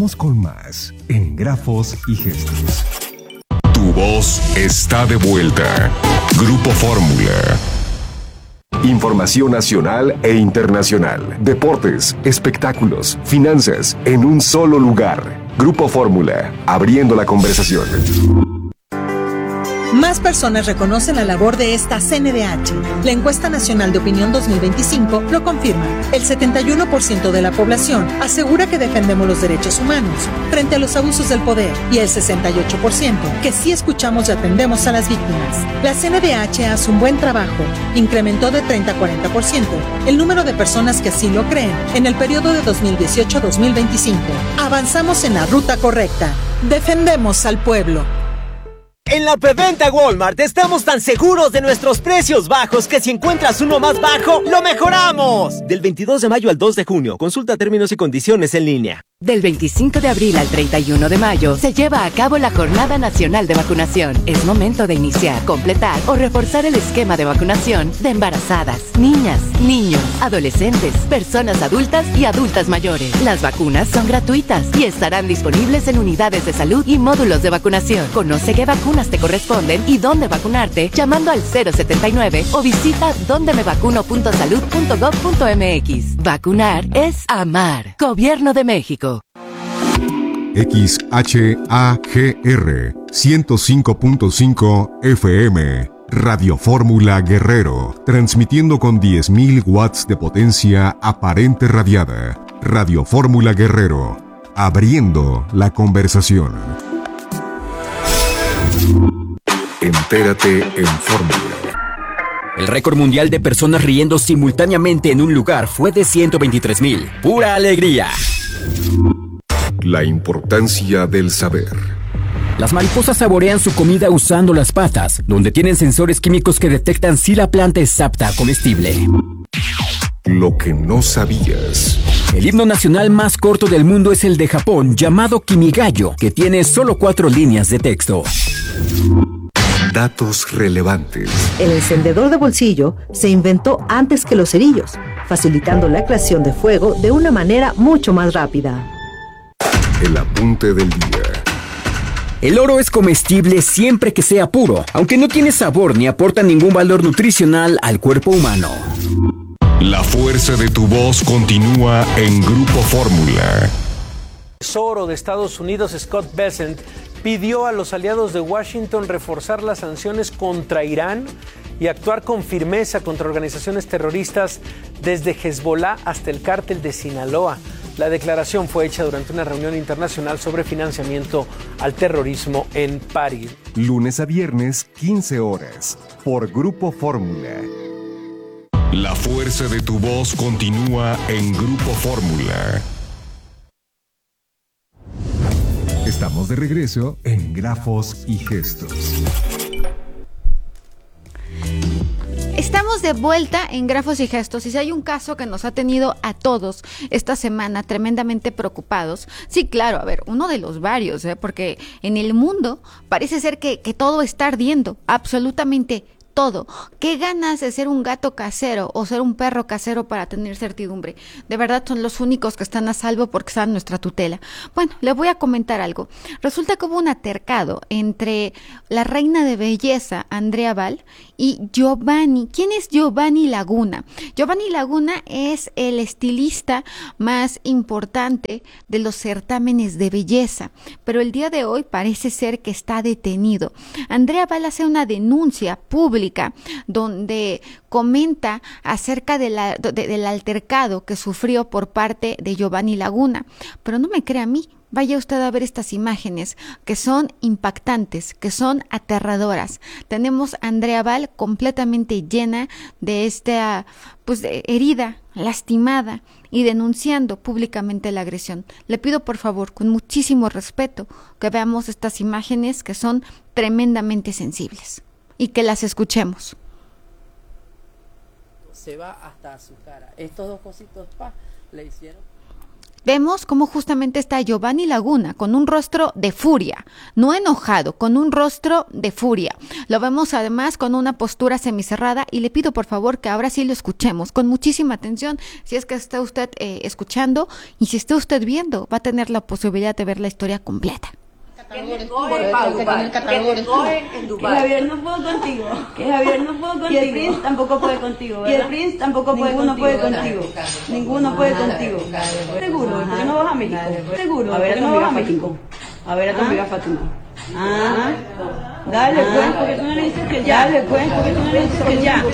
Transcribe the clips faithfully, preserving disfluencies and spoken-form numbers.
Regresamos con más en Grafos y Gestos. Tu voz está de vuelta. Grupo Fórmula. Información nacional e internacional. Deportes, espectáculos, finanzas, en un solo lugar. Grupo Fórmula, abriendo la conversación. Más personas reconocen la labor de esta C N D H. La encuesta nacional de opinión dos mil veinticinco lo confirma. El setenta y uno por ciento de la población asegura que defendemos los derechos humanos frente a los abusos del poder y el sesenta y ocho por ciento que sí escuchamos y atendemos a las víctimas. La C N D H hace un buen trabajo. Incrementó de treinta a cuarenta por ciento el número de personas que así lo creen en el periodo de dos mil dieciocho a dos mil veinticinco. Avanzamos en la ruta correcta. Defendemos al pueblo. En la preventa Walmart estamos tan seguros de nuestros precios bajos que si encuentras uno más bajo, ¡lo mejoramos! Del veintidós de mayo al dos de junio, consulta términos y condiciones en línea. Del veinticinco de abril al treinta y uno de mayo se lleva a cabo la Jornada Nacional de Vacunación. Es momento de iniciar, completar o reforzar el esquema de vacunación de embarazadas, niñas, niños, adolescentes, personas adultas y adultas mayores. Las vacunas son gratuitas y estarán disponibles en unidades de salud y módulos de vacunación. Conoce qué vacunas te corresponden y dónde vacunarte llamando al cero setenta y nueve o visita donde me vacuno punto salud punto gob punto mx. Vacunar es amar. Gobierno de México. X H A G R ciento cinco punto cinco F M Radio Fórmula Guerrero, transmitiendo con diez mil watts de potencia aparente radiada. Radio Fórmula Guerrero, abriendo la conversación. Entérate en Fórmula. El récord mundial de personas riendo simultáneamente en un lugar fue de ciento veintitrés mil. ¡Pura alegría! La importancia del saber. Las mariposas saborean su comida usando las patas, donde tienen sensores químicos que detectan si la planta es apta comestible. Lo que no sabías. El himno nacional más corto del mundo es el de Japón, llamado Kimigayo, que tiene solo cuatro líneas de texto. Datos relevantes. El encendedor de bolsillo se inventó antes que los cerillos, facilitando la creación de fuego de una manera mucho más rápida. El apunte del día. El oro es comestible siempre que sea puro, aunque no tiene sabor ni aporta ningún valor nutricional al cuerpo humano. La fuerza de tu voz continúa en Grupo Fórmula. El Tesoro de Estados Unidos, Scott Bessent, pidió a los aliados de Washington reforzar las sanciones contra Irán y actuar con firmeza contra organizaciones terroristas desde Hezbollah hasta el cártel de Sinaloa. La declaración fue hecha durante una reunión internacional sobre financiamiento al terrorismo en París. Lunes a viernes, quince horas, por Grupo Fórmula. La fuerza de tu voz continúa en Grupo Fórmula. Estamos de regreso en Grafos y Gestos. Estamos de vuelta en Grafos y Gestos y si hay un caso que nos ha tenido a todos esta semana tremendamente preocupados, sí, claro, a ver, uno de los varios, ¿eh? Porque en el mundo parece ser que, que todo está ardiendo, absolutamente todo. ¿Qué ganas de ser un gato casero o ser un perro casero para tener certidumbre? De verdad son los únicos que están a salvo porque están en nuestra tutela. Bueno, le voy a comentar algo. Resulta que hubo un altercado entre la reina de belleza, Andrea Val, y Giovanni. ¿Quién es Giovanni Laguna? Giovanni Laguna es el estilista más importante de los certámenes de belleza, pero el día de hoy parece ser que está detenido. Andrea Val hace una denuncia pública donde comenta acerca de la, de, del altercado que sufrió por parte de Giovanni Laguna, pero no me crea a mí. Vaya usted a ver estas imágenes que son impactantes, que son aterradoras. Tenemos a Andrea Val completamente llena de esta pues, de herida, lastimada y denunciando públicamente la agresión. Le pido por favor, con muchísimo respeto, que veamos estas imágenes que son tremendamente sensibles y que las escuchemos. Se va hasta su cara. Estos dos cositos pa, le hicieron. vemos cómo justamente está Giovanni Laguna con un rostro de furia, no enojado, con un rostro de furia. Lo vemos además con una postura semicerrada y le pido por favor que ahora sí lo escuchemos con muchísima atención, si es que está usted eh, escuchando y si está usted viendo, va a tener la posibilidad de ver la historia completa. Que te coge, Pau, que te coge en Dubái. Que Javier no puedo contigo. Que Javier no puedo contigo. Y el Prince tampoco puede contigo, ¿verdad? Y el Prince tampoco puede contigo. Ninguno puede contigo. Ninguno puede contigo. Seguro, ¿por qué no vas a México? Seguro, ¿por qué no vas a México? A ver a tu amiga Fátima. Ah, dale pues, porque tú no le dices que ya. Dale pues, porque tú no le dices que ya.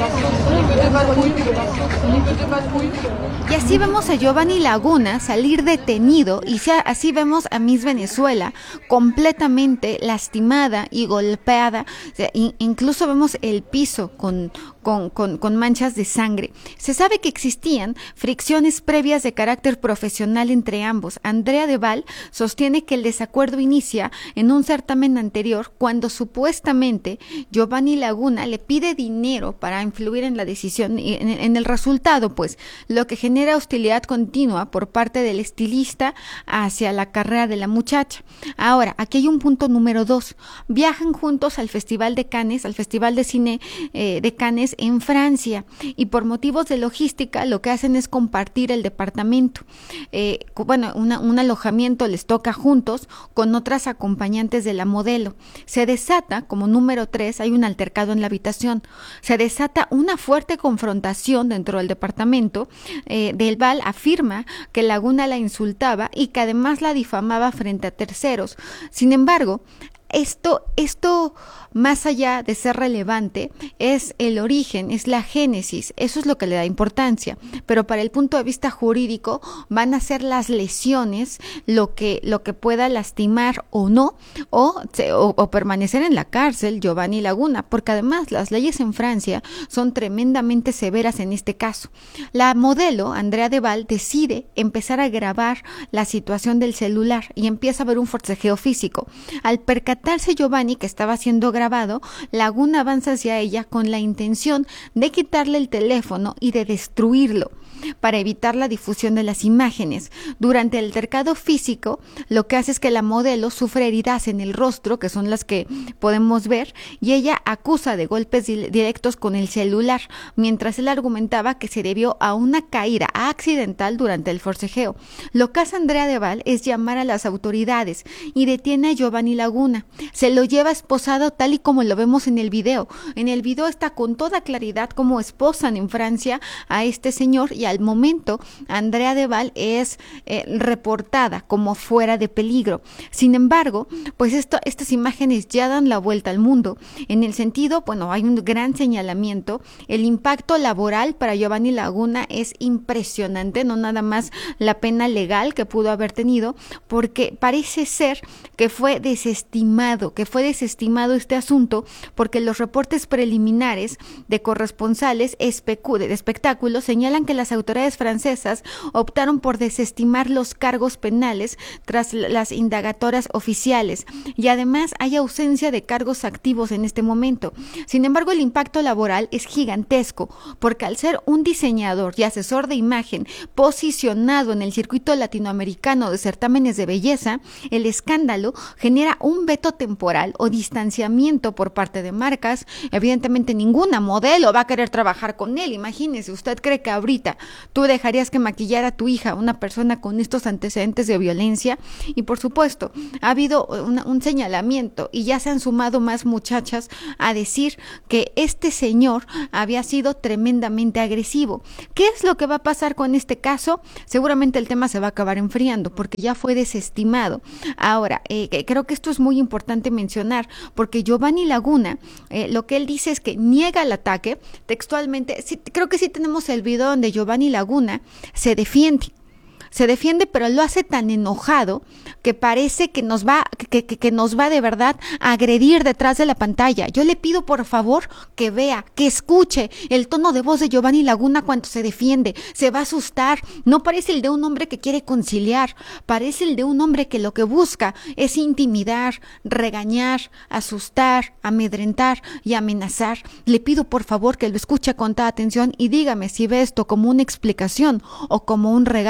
Y así vemos a Giovanni Laguna salir detenido y así vemos a Miss Venezuela completamente lastimada y golpeada. O sea, incluso vemos el piso con, con, con, con manchas de sangre. Se sabe que existían fricciones previas de carácter profesional entre ambos. Andrea Deval sostiene que el desacuerdo inicia en un certamen anterior cuando supuestamente Giovanni Laguna le pide dinero para influir en la decisión, en, en el resultado, pues, lo que genera hostilidad continua por parte del estilista hacia la carrera de la muchacha. Ahora, aquí hay un punto número dos. Viajan juntos al Festival de Cannes, al Festival de Cine eh, de Cannes en Francia, y por motivos de logística lo que hacen es compartir el departamento. Eh, bueno, una, un alojamiento les toca juntos con otras acompañantes de la modelo. Se desata, como número tres, hay un altercado en la habitación. Se desata una fuerte confrontación dentro del departamento. Eh, Del Val afirma que Laguna la insultaba y que además la difamaba frente a terceros. Sin embargo, esto, esto más allá de ser relevante, es el origen, es la génesis, eso es lo que le da importancia, pero para el punto de vista jurídico van a ser las lesiones lo que, lo que pueda lastimar o no, o, o, o permanecer en la cárcel Giovanni Laguna, porque además las leyes en Francia son tremendamente severas en este caso. La modelo, Andrea Deval, decide empezar a grabar la situación del celular y empieza a ver un forcejeo físico. Al percatarse Giovanni que estaba siendo grabado, Laguna avanza hacia ella con la intención de quitarle el teléfono y de destruirlo para evitar la difusión de las imágenes. Durante el altercado físico, lo que hace es que la modelo sufre heridas en el rostro, que son las que podemos ver, y ella acusa de golpes directos con el celular, mientras él argumentaba que se debió a una caída accidental durante el forcejeo. Lo que hace Andrea Deval es llamar a las autoridades y detiene a Giovanni Laguna. Se lo lleva esposado tal y como lo vemos en el video. En el video está con toda claridad cómo esposan en Francia a este señor, y al momento Andrea Deval es eh, reportada como fuera de peligro. Sin embargo, pues esto, estas imágenes ya dan la vuelta al mundo, en el sentido, bueno, hay un gran señalamiento. El impacto laboral para Giovanni Laguna es impresionante, no nada más la pena legal que pudo haber tenido, porque parece ser que fue desestimado, que fue desestimado este asunto, porque los reportes preliminares de corresponsales especu- de espectáculos señalan que las autoridades francesas optaron por desestimar los cargos penales tras las indagatorias oficiales, y además hay ausencia de cargos activos en este momento. Sin embargo, el impacto laboral es gigantesco, porque al ser un diseñador y asesor de imagen posicionado en el circuito latinoamericano de certámenes de belleza, el escándalo genera un veto temporal o distanciamiento por parte de marcas. Evidentemente ninguna modelo va a querer trabajar con él. Imagínese, ¿usted cree que ahorita tú dejarías que maquillara a tu hija una persona con estos antecedentes de violencia? Y por supuesto, ha habido una, un señalamiento, y ya se han sumado más muchachas a decir que este señor había sido tremendamente agresivo. ¿Qué es lo que va a pasar con este caso? Seguramente el tema se va a acabar enfriando, porque ya fue desestimado. Ahora, eh, creo que esto es muy importante mencionar, porque Giovanni Laguna, eh, lo que él dice es que niega el ataque textualmente. Sí, creo que sí tenemos el video donde Giovanni Laguna se defiende. Se defiende, pero lo hace tan enojado que parece que nos va, que, que, que nos va de verdad a agredir detrás de la pantalla. Yo le pido por favor que vea, que escuche el tono de voz de Giovanni Laguna cuando se defiende. Se va a asustar. No parece el de un hombre que quiere conciliar, parece el de un hombre que lo que busca es intimidar, regañar, asustar, amedrentar y amenazar. Le pido por favor que lo escuche con toda atención y dígame si ve esto como una explicación o como un regaño a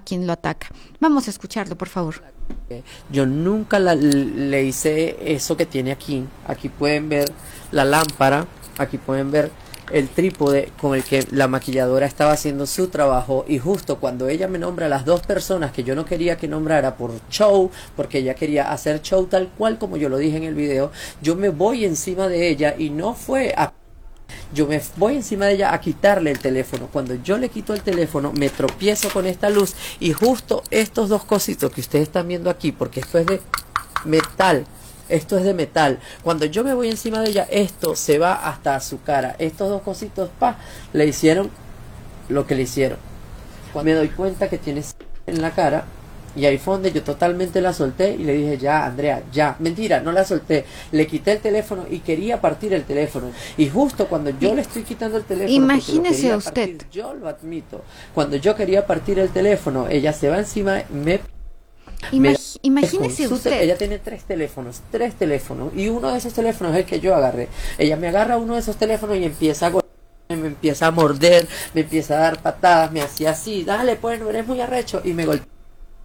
quien lo ataca. Vamos a escucharlo, por favor. Yo nunca la, le hice eso que tiene aquí. Aquí pueden ver la lámpara, aquí pueden ver el trípode con el que la maquilladora estaba haciendo su trabajo, y justo cuando ella me nombra a las dos personas que yo no quería que nombrara por show, porque ella quería hacer show tal cual como yo lo dije en el video, yo me voy encima de ella y no fue a... Yo me voy encima de ella a quitarle el teléfono. Cuando yo le quito el teléfono, me tropiezo con esta luz y justo estos dos cositos que ustedes están viendo aquí, porque esto es de metal, esto es de metal. Cuando yo me voy encima de ella, esto se va hasta su cara. Estos dos cositos, pa, le hicieron lo que le hicieron. Cuando me doy cuenta que tiene en la cara, y ahí fue donde yo totalmente la solté y le dije, ya, Andrea, ya. Mentira, no la solté. Le quité el teléfono y quería partir el teléfono. Y justo cuando yo le estoy quitando el teléfono... Imagínese usted. Partir, yo lo admito. Cuando yo quería partir el teléfono, ella se va encima, me... Imag me imagínese usted. Ella tiene tres teléfonos, tres teléfonos. Y uno de esos teléfonos es el que yo agarré. Ella me agarra uno de esos teléfonos y empieza a... me empieza a morder, me empieza a dar patadas, me hacía así, dale, pues, no eres muy arrecho, y me golpeó.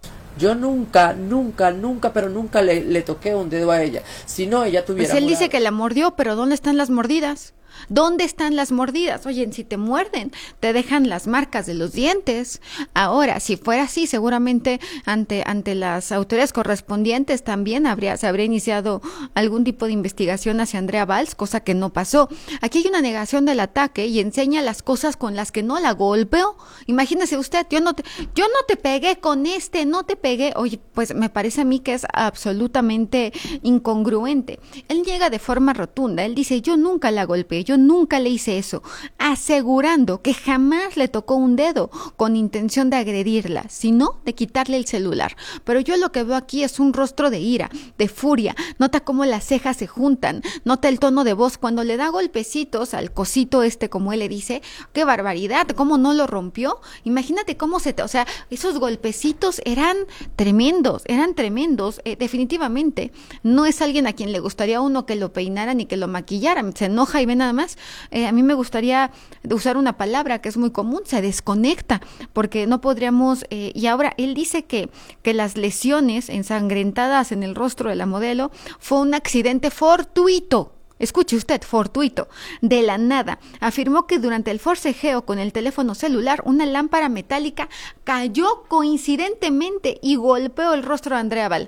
Yo nunca, nunca, nunca, pero nunca le, le toqué un dedo a ella. Si no, ella tuviera... Pues él morado. dice que la mordió, pero ¿dónde están las mordidas? ¿Dónde están las mordidas? Oye, si te muerden, te dejan las marcas de los dientes. Ahora, si fuera así, seguramente ante ante las autoridades correspondientes también habría se habría iniciado algún tipo de investigación hacia Andrea Valls, cosa que no pasó. Aquí hay una negación del ataque y enseña las cosas con las que no la golpeó. Imagínese usted, yo no te, yo no te pegué con este, no te pegué. Oye, pues me parece a mí que es absolutamente incongruente. Él llega de forma rotunda, él dice, yo nunca la golpeé, yo nunca le hice eso, asegurando que jamás le tocó un dedo con intención de agredirla, sino de quitarle el celular. Pero yo lo que veo aquí es un rostro de ira, de furia. Nota cómo las cejas se juntan, nota el tono de voz cuando le da golpecitos al cosito este, como él le dice. ¡Qué barbaridad! ¿Cómo no lo rompió? Imagínate cómo se... Te, o sea, esos golpecitos eran tremendos, eran tremendos. Eh, definitivamente no es alguien a quien le gustaría a uno que lo peinaran y que lo maquillaran. Se enoja y ve nada más. Eh, a mí me gustaría usar una palabra que es muy común, se desconecta, porque no podríamos, eh, y ahora él dice que, que las lesiones ensangrentadas en el rostro de la modelo fue un accidente fortuito. Escuche usted, fortuito, de la nada. Afirmó que durante el forcejeo con el teléfono celular, una lámpara metálica cayó coincidentemente y golpeó el rostro de Andrea Valls.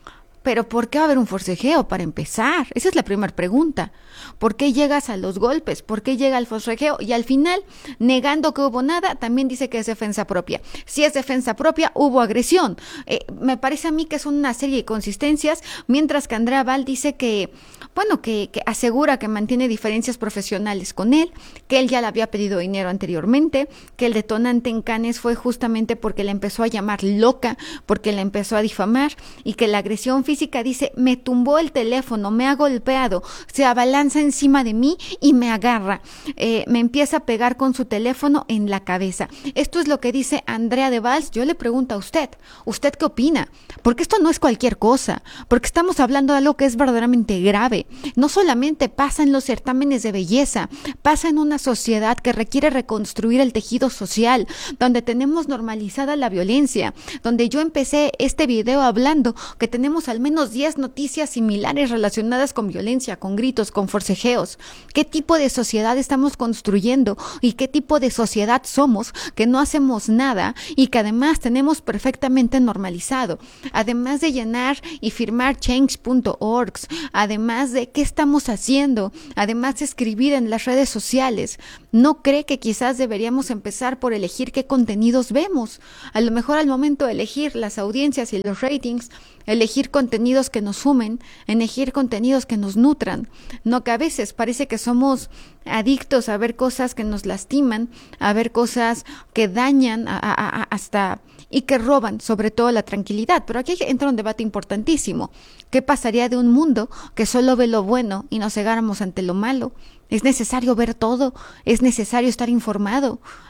Pero ¿por qué va a haber un forcejeo para empezar? Esa es la primera pregunta. ¿Por qué llegas a los golpes? ¿Por qué llega al forcejeo? Y al final, negando que hubo nada, también dice que es defensa propia. Si es defensa propia, hubo agresión. Eh, me parece a mí que son una serie de inconsistencias, mientras que Andrea Valls dice que, bueno, que, que asegura que mantiene diferencias profesionales con él, que él ya le había pedido dinero anteriormente, que el detonante en Cannes fue justamente porque le empezó a llamar loca, porque le empezó a difamar, y que la agresión física, dice, me tumbó el teléfono, me ha golpeado, se abalanza encima de mí y me agarra, eh, me empieza a pegar con su teléfono en la cabeza. Esto es lo que dice Andrea de Valls. Yo le pregunto a usted, ¿usted qué opina? Porque esto no es cualquier cosa, porque estamos hablando de algo que es verdaderamente grave. No solamente pasa en los certámenes de belleza, pasa en una sociedad que requiere reconstruir el tejido social, donde tenemos normalizada la violencia, donde yo empecé este video hablando que tenemos al menos diez noticias similares relacionadas con violencia, con gritos, con forcejeos. ¿Qué tipo de sociedad estamos construyendo y qué tipo de sociedad somos que no hacemos nada y que además tenemos perfectamente normalizado? Además de llenar y firmar change punto org, además de qué estamos haciendo, además de escribir en las redes sociales, ¿no cree que quizás deberíamos empezar por elegir qué contenidos vemos? A lo mejor al momento de elegir las audiencias y los ratings, elegir contenidos que nos sumen, elegir contenidos que nos nutran, no que a veces parece que somos adictos a ver cosas que nos lastiman, a ver cosas que dañan a, a, a, hasta y que roban sobre todo la tranquilidad. Pero aquí entra un debate importantísimo. ¿Qué pasaría de un mundo que solo ve lo bueno y nos cegáramos ante lo malo? ¿Es necesario ver todo? ¿Es necesario estar informado?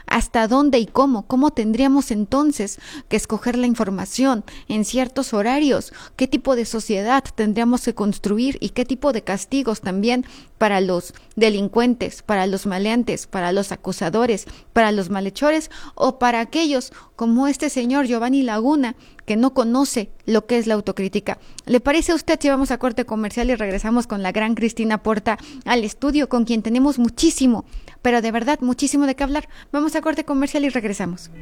¿Hasta dónde y cómo? ¿Cómo tendríamos entonces que escoger la información en ciertos horarios? ¿Qué tipo de sociedad tendríamos que construir y qué tipo de castigos también para los delincuentes, para los maleantes, para los acusadores, para los malhechores o para aquellos como este señor Giovanni Laguna que no conoce lo que es la autocrítica? ¿Le parece a usted si vamos a corte comercial y regresamos con la gran Cristina Porta al estudio, con quien tenemos muchísimo, pero de verdad muchísimo de qué hablar? Vamos a corte comercial y regresamos.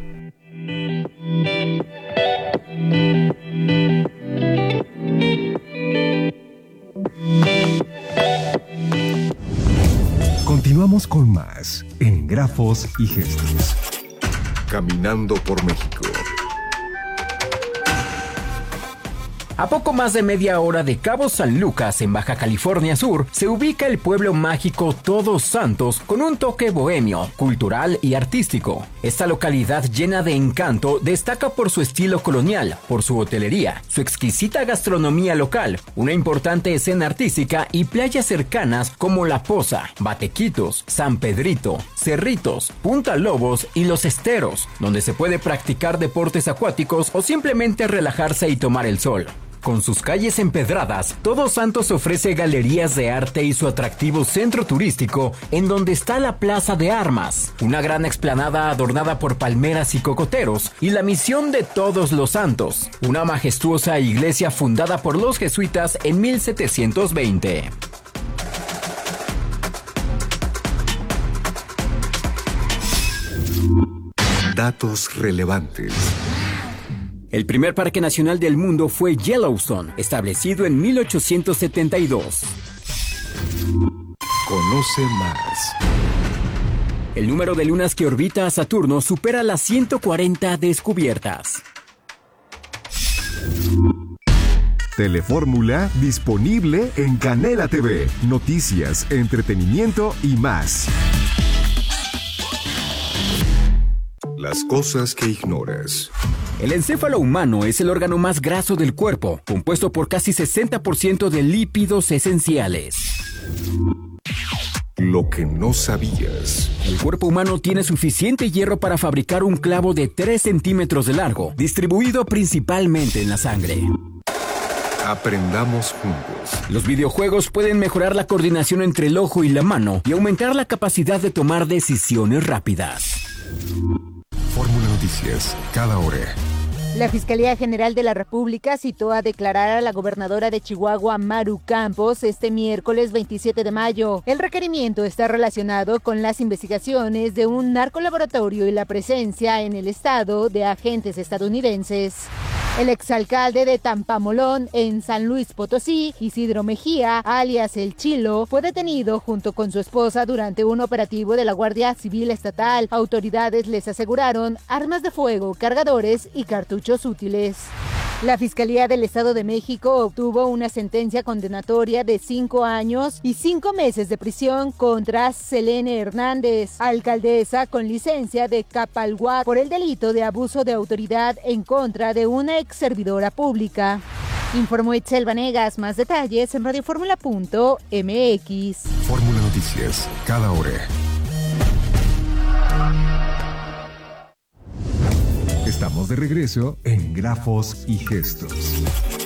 Continuamos con más en Grafos y Gestos. Caminando por México. A poco más de media hora de Cabo San Lucas, en Baja California Sur, se ubica el pueblo mágico Todos Santos con un toque bohemio, cultural y artístico. Esta localidad llena de encanto destaca por su estilo colonial, por su hotelería, su exquisita gastronomía local, una importante escena artística y playas cercanas como La Poza, Batequitos, San Pedrito, Cerritos, Punta Lobos y Los Esteros, donde se puede practicar deportes acuáticos o simplemente relajarse y tomar el sol. Con sus calles empedradas, Todos Santos ofrece galerías de arte y su atractivo centro turístico, en donde está la Plaza de Armas, una gran explanada adornada por palmeras y cocoteros, y la Misión de Todos los Santos, una majestuosa iglesia fundada por los jesuitas en mil setecientos veinte. Datos relevantes. El primer parque nacional del mundo fue Yellowstone, establecido en mil ochocientos setenta y dos. Conoce más. El número de lunas que orbita a Saturno supera las ciento cuarenta descubiertas. Telefórmula disponible en Canela T V. Noticias, entretenimiento y más. Las cosas que ignoras. El encéfalo humano es el órgano más graso del cuerpo, compuesto por casi sesenta por ciento de lípidos esenciales. Lo que no sabías. El cuerpo humano tiene suficiente hierro para fabricar un clavo de tres centímetros de largo, distribuido principalmente en la sangre. Aprendamos juntos. Los videojuegos pueden mejorar la coordinación entre el ojo y la mano y aumentar la capacidad de tomar decisiones rápidas. Fórmula Noticias, cada hora. La Fiscalía General de la República citó a declarar a la gobernadora de Chihuahua, Maru Campos, este miércoles veintisiete de mayo. El requerimiento está relacionado con las investigaciones de un narcolaboratorio y la presencia en el estado de agentes estadounidenses. El exalcalde de Tampamolón, en San Luis Potosí, Isidro Mejía, alias El Chilo, fue detenido junto con su esposa durante un operativo de la Guardia Civil Estatal. Autoridades les aseguraron armas de fuego, cargadores y cartuchos útiles. La Fiscalía del Estado de México obtuvo una sentencia condenatoria de cinco años y cinco meses de prisión contra Selene Hernández, alcaldesa con licencia de Capalhuac, por el delito de abuso de autoridad en contra de una ex servidora pública. Informó Itzel Vanegas. Más detalles en radioformula punto m x. Fórmula Noticias, cada hora. Estamos de regreso en Grafos y Gestos.